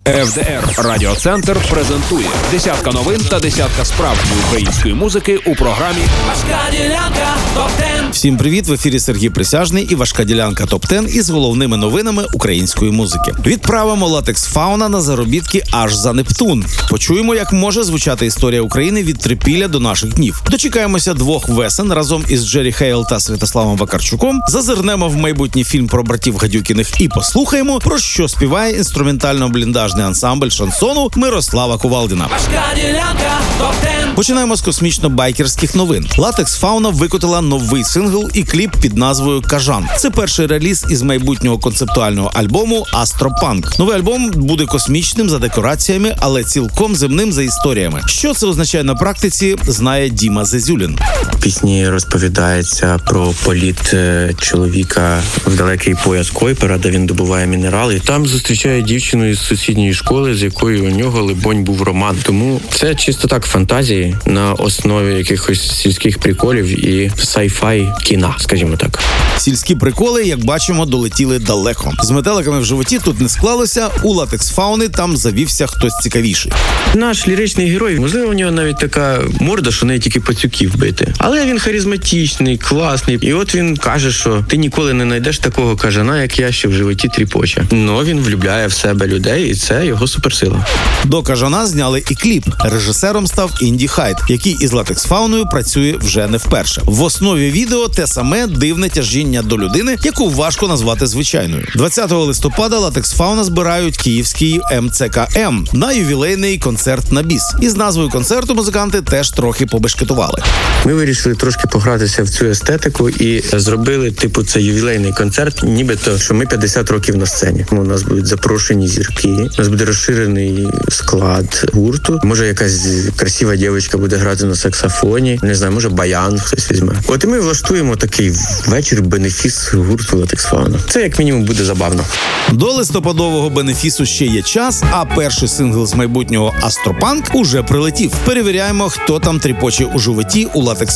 ФДР Радіоцентр презентує десятка новин та десятка справжньої української музики у програмі «Важка ділянка ТОП-10». Всім привіт! В ефірі Сергій Присяжний і «Важка ділянка ТОП-10» із головними новинами української музики. Відправимо Латекс Фауна на заробітки аж за Нептун. Почуємо, як може звучати історія України від Трипілля до наших днів. Дочекаємося двох весен разом із Джері Хейл та Святославом Вакарчуком, зазирнемо в майбутній фільм про братів Гадюкіних і послухаємо, про що співає інструментально-бліндажний ансамбль шансону Мирослава Кувалдіна. «Важка ділянка ТОП-10». Починаємо з космічно-байкерських новин. Латекс Фауна викотила новий сингл і кліп під назвою «Кажан». Це перший реліз із майбутнього концептуального альбому «Астропанк». Новий альбом буде космічним за декораціями, але цілком земним за історіями. Що це означає на практиці, знає Діма Зезюлін. В пісні розповідається про політ чоловіка в далекий пояс Койпера, де він добуває мінерали. І там зустрічає дівчину із сусідньої школи, з якою у нього, либонь, був роман. Тому це чисто так фантазії на основі якихось сільських приколів і сай-фай кіна, скажімо так. Сільські приколи, як бачимо, долетіли далеко. З метеликами в животі тут не склалося, у Латекс Фауни там завівся хтось цікавіший. Наш ліричний герой, можливо, у нього навіть така морда, що неї тільки пацюків бити. Але він харизматичний, класний. І от він каже, що ти ніколи не знайдеш такого кажана, як я, що в животі тріпоче. Но він влюбляє в себе людей, і це його суперсила. До кажана зняли і кліп. Режисером став Інді Хайт, який із Латекс Фауною працює вже не вперше. В основі відео те саме дивне тяжіння до людини, яку важко назвати звичайною. 20 листопада Латекс Фауна збирають київський МЦКМ на ювілейний концерт на біс. Із назвою концерту музиканти теж трохи побешкетували. Ми вирішили трошки погратися в цю естетику і зробили, це ювілейний концерт, нібито, що ми 50 років на сцені. У нас будуть запрошені зірки, у нас буде розширений склад гурту. Може, якась красива дівчинка буде грати на саксофоні, не знаю, може баян хтось візьме. От і ми влаштуємо такий вечір бенефіс гурту Латекс Фауна. Це як мінімум буде забавно. До листопадового бенефісу ще є час, а перший сингл з майбутнього «Астропанк» уже прилетів. Перевіряємо, хто там тріпоче у животі у Латекс